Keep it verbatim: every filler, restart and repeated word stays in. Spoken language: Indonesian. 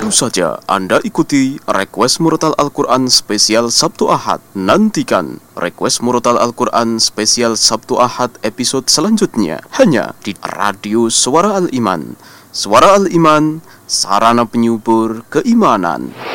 Baru saja Anda ikuti Request Murotal Al-Quran Spesial Sabtu Ahad. Nantikan Request Murotal Al-Quran Spesial Sabtu Ahad episode selanjutnya hanya di Radio Suara Al-Iman. Suara Al-Iman, sarana penyubur keimanan.